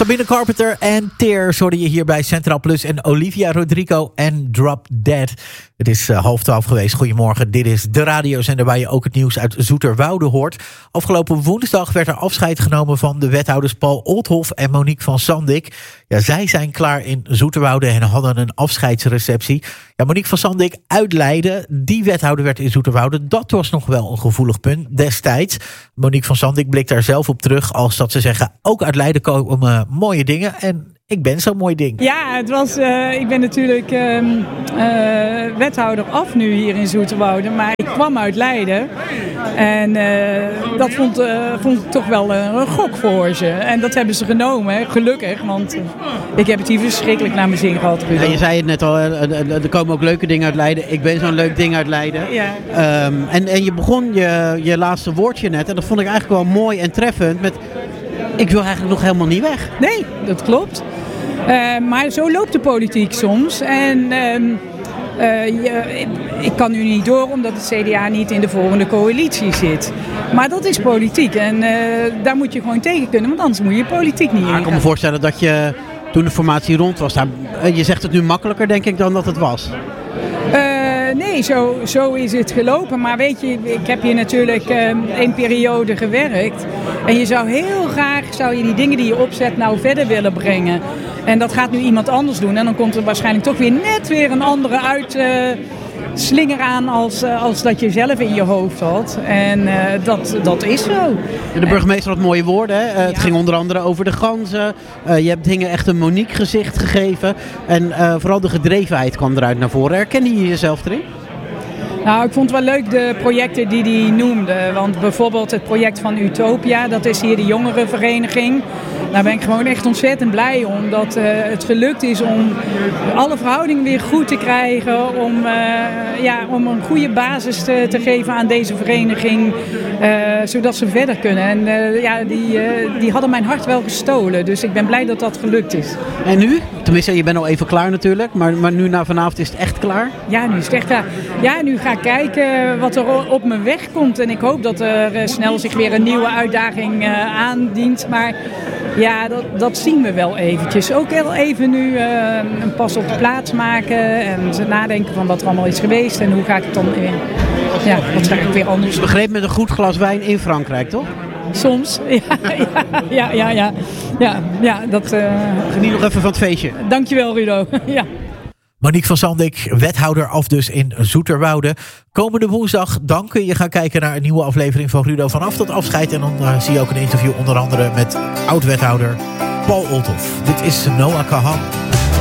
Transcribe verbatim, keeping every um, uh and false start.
Sabine Carpenter en Tears hoorde je hier bij Centraal Plus en Olivia Rodrigo en Drop Dead. Het is uh, half twaalf geweest. Goedemorgen, dit is de radiozender waar je ook het nieuws uit Zoeterwoude hoort. Afgelopen woensdag werd er afscheid genomen van de wethouders Paul Olthoff en Monique van Sandik. Ja, zij zijn klaar in Zoeterwoude en hadden een afscheidsreceptie. Ja, Monique van Sandik uit Leiden, die wethouder werd in Zoeterwoude. Dat was nog wel een gevoelig punt destijds. Monique van Sandik blikt daar zelf op terug als dat ze zeggen, ook uit Leiden komen uh, mooie dingen en ik ben zo'n mooi ding. Ja, het was, uh, ik ben natuurlijk uh, uh, wethouder af nu hier in Zoeterwoude, maar ik kwam uit Leiden. En uh, dat vond, uh, vond ik toch wel uh, een gok voor ze. En dat hebben ze genomen, hè. Gelukkig, want uh, ik heb het hier verschrikkelijk naar mijn zin gehad. Ja, je zei het net al, er komen ook leuke dingen uit Leiden. Ik ben zo'n leuk ding uit Leiden. Ja. Um, en, en je begon je, je laatste woordje net, en dat vond ik eigenlijk wel mooi en treffend, met ik wil eigenlijk nog helemaal niet weg. Nee, dat klopt. Uh, maar zo loopt de politiek soms. En uh, uh, je, ik kan nu niet door omdat het C D A niet in de volgende coalitie zit. Maar dat is politiek en uh, daar moet je gewoon tegen kunnen, want anders moet je politiek niet in. Ik kan me voorstellen dat je toen de formatie rond was, daar, je zegt het nu makkelijker denk ik dan dat het was. Uh, nee, zo, zo is het gelopen. Maar weet je, ik heb hier natuurlijk uh, een periode gewerkt. En je zou heel graag, zou je die dingen die je opzet nou verder willen brengen. En dat gaat nu iemand anders doen. En dan komt er waarschijnlijk toch weer net weer een andere uitslinger uh, aan als, uh, als dat je zelf in je hoofd had. En uh, dat, dat is zo. De burgemeester had mooie woorden. Hè? Uh, ja. Het ging onder andere over de ganzen. Uh, je hebt dingen echt een Monique gezicht gegeven. En uh, vooral de gedrevenheid kwam eruit naar voren. Herkende je jezelf erin? Nou, ik vond het wel leuk de projecten die hij noemde. Want bijvoorbeeld het project van Utopia, dat is hier de jongerenvereniging. Daar ben ik gewoon echt ontzettend blij om. Dat uh, het gelukt is om alle verhoudingen weer goed te krijgen. Om, uh, ja, om een goede basis te, te geven aan deze vereniging. Uh, zodat ze verder kunnen. En uh, ja, die, uh, die hadden mijn hart wel gestolen. Dus ik ben blij dat dat gelukt is. En nu? Tenminste, je bent al even klaar natuurlijk. Maar, maar nu na vanavond is het echt klaar? Ja, nu is het echt klaar. Ja, nu ga ik kijken wat er op mijn weg komt. En ik hoop dat er uh, snel zich weer een nieuwe uitdaging uh, aandient. Maar ja, dat, dat zien we wel eventjes. Ook heel even nu uh, een pas op de plaats maken. En nadenken van wat er allemaal is geweest. En hoe ga ik het dan weer... Ja, wat ga ik weer anders doen. Ik begreep met een goed glas wijn in Frankrijk, toch? Soms, ja, ja, ja, ja, ja, ja dat... Uh... Geniet nog even van het feestje. Dankjewel, Rudo. Ja. Monique van Sandik, wethouder af dus in Zoeterwoude. Komende woensdag, dan kun je gaan kijken naar een nieuwe aflevering van Rudo vanaf dat afscheid. En dan uh, zie je ook een interview onder andere met oud-wethouder Paul Olthoff. Dit is Noah Kahan.